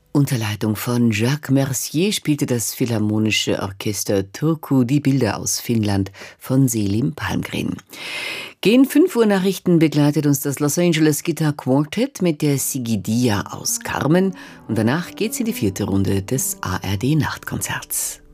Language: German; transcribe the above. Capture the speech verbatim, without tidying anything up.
Unter Leitung von Jacques Mercier spielte das Philharmonische Orchester Turku die Bilder aus Finnland von Selim Palmgren. Gegen fünf Uhr Nachrichten begleitet uns das Los Angeles Guitar Quartet mit der Sigidia aus Carmen und danach geht's in die vierte Runde des A R D Nachtkonzerts.